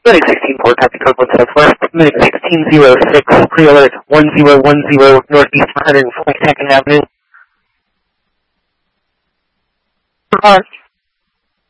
Minute 16 Port, copy code 1 Southwest. Minute 1606, pre-alert 1010, Northeast 142nd Avenue.